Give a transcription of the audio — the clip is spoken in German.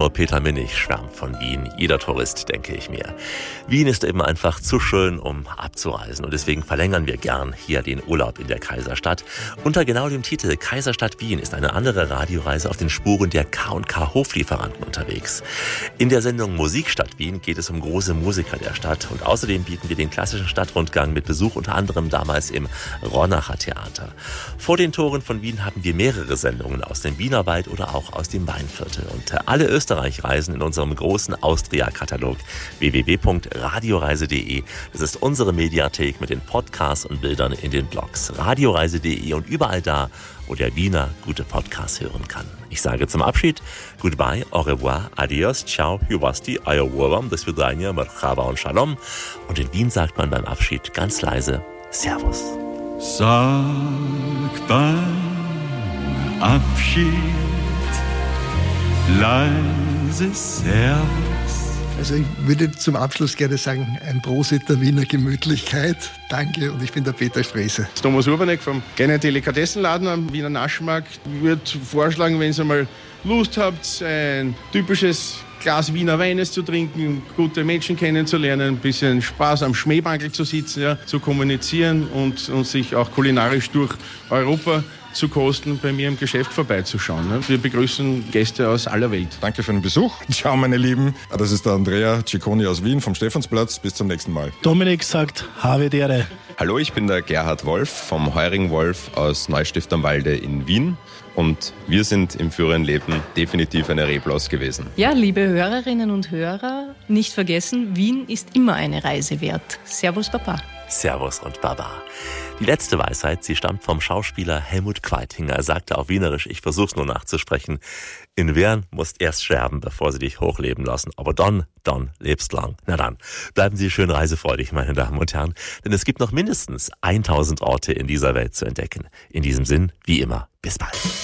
Nur Peter Minnig schwärmt von Wien. Jeder Tourist, denke ich mir. Wien ist eben einfach zu schön, um abzureisen. Und deswegen verlängern wir gern hier den Urlaub in der Kaiserstadt. Unter genau dem Titel Kaiserstadt Wien ist eine andere Radioreise auf den Spuren der K&K Hoflieferanten unterwegs. In der Sendung Musikstadt Wien geht es um große Musiker der Stadt. Und außerdem bieten wir den klassischen Stadtrundgang mit Besuch unter anderem damals im Ronacher Theater. Vor den Toren von Wien haben wir mehrere Sendungen aus dem Wienerwald oder auch aus dem Weinviertel. Und alle Österreich-Reisen in unserem großen Austria-Katalog www.radioreise.de. Das ist unsere Mediathek mit den Podcasts und Bildern in den Blogs. Radioreise.de und überall da, wo der Wiener gute Podcasts hören kann. Ich sage zum Abschied Goodbye, au revoir, adios, ciao, juvasti, ayowuram, do svidania, marhaba und shalom. Und in Wien sagt man beim Abschied ganz leise Servus. Sag beim Abschied leise Servus. Also ich würde zum Abschluss gerne sagen, ein Prosit der Wiener Gemütlichkeit. Danke, und ich bin der Peter Frese. Thomas Urbanek vom kleinen Delikatessenladen am Wiener Naschmarkt. Ich würde vorschlagen, wenn ihr mal Lust habt, ein typisches Glas Wiener Weines zu trinken, gute Menschen kennenzulernen, ein bisschen Spaß am Schmähbankel zu sitzen, ja, zu kommunizieren und sich auch kulinarisch durch Europa zu kosten, bei mir im Geschäft vorbeizuschauen. Ne? Wir begrüßen Gäste aus aller Welt. Danke für den Besuch. Ciao, meine Lieben. Das ist der Andrea Cicconi aus Wien vom Stephansplatz. Bis zum nächsten Mal. Dominik sagt Havedere. Hallo, ich bin der Gerhard Wolf vom Heurigen Wolf aus Neustift am Walde in Wien. Und wir sind im früheren Leben definitiv eine Reblaus gewesen. Ja, liebe Hörerinnen und Hörer, nicht vergessen, Wien ist immer eine Reise wert. Servus, Baba. Servus und Baba. Die letzte Weisheit, sie stammt vom Schauspieler Helmut Quaitinger. Er sagte auf Wienerisch, ich versuch's nur nachzusprechen, in Wern musst erst sterben, bevor sie dich hochleben lassen. Aber dann lebst lang. Na dann, bleiben Sie schön reisefreudig, meine Damen und Herren. Denn es gibt noch mindestens 1000 Orte in dieser Welt zu entdecken. In diesem Sinn, wie immer, bis bald.